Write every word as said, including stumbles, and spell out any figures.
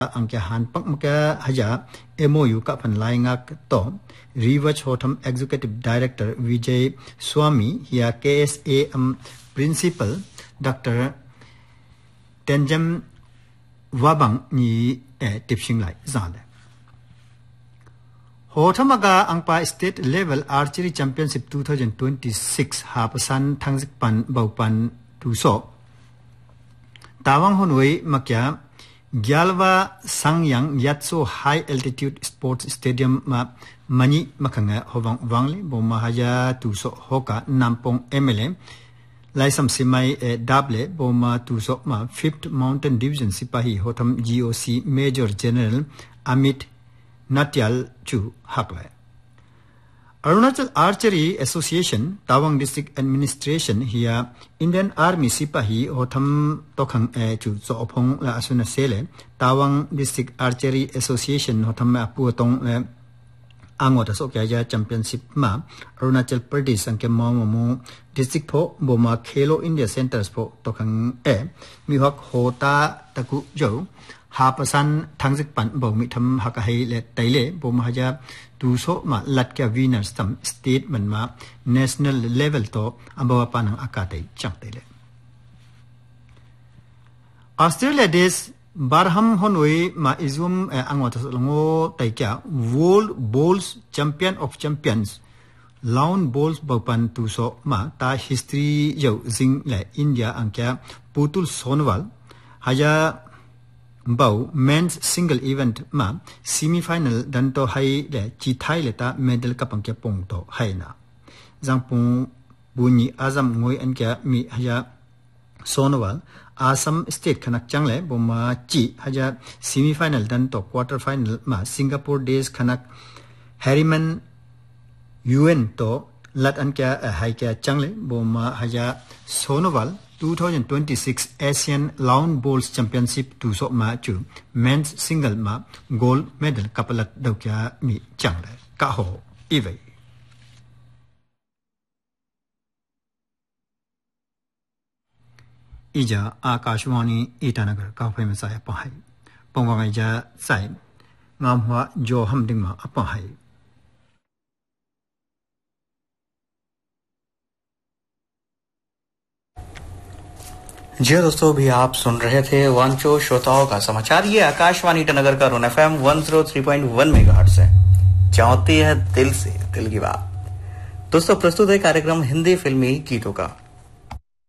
angke hanpak maka haja M O U ka pan laingak to Rewatch Hotham Executive Director Vijay Swami hiya K S A M Principal Doctor Tenjam Wabang ni eh, tipsing lai zale Hothamaga angpa State Level Archery Championship twenty twenty-six hapasan thangzik pan baupan tu so Tawang honwei makya Gyalwa Sangyang Yatso High Altitude Sports Stadium ma mani makanga howang wangle boma haja tu so hoka nampong M L A Laisam Simai e Dable boma tu so ma fifth Mountain Division Sipahi Hotham G O C Major General Amit Natyal Chu Hakle Arunachal Archery Association Tawang District Administration hiya Indian Army Sipahi Hotham Tokhang e chu so ophong la asuna sele Tawang District Archery Association Hotham ma puatong le angot so kya ja championship ma Arunachal Pradesh angke momo district pho boma Khelo India Centers pho tokhang e mihok hota taku jo hapasan thangzik pan bo mi tham hakahai le taile boma haja tu so ma latkya winners tam state man ma national level to ambawa panang akatai changtele Australia des barham honoi ma izum angwata longo taikya world bowls champion of champions lawn bowls bopan tu so ma ta history yo zing le India angkya Putul Sonwal haja Bau men's single event ma semi final dan to hai le chi thai le ta medal kapang kya pong to hai na jangpung buni azam ngoi an kya mi haja Sonwal Assam state khanak changle boma chi haja semi final dan to quarter final ma Singapore days khanak Harriman Yuen to lat an kya hai kya changle boma haja Sonwal twenty twenty-six Asian Lawn Bowls Championship tu so ma chu men's single ma gold medal kapalat dau kya mi changle ka ho ive ija Akashwani Itanagar ka phai ma sai pa hai pongwa ja sai ngam hwa jo ham ding ma apa hai जी दोस्तों भी आप सुन रहे थे वांचो श्रोताओं का समाचार ये आकाशवाणी ईटानगर का रोन FM one oh three point one megahertz है चाहती है दिल से दिल की बात दोस्तों प्रस्तुत है कार्यक्रम हिंदी फिल्मी गीतों का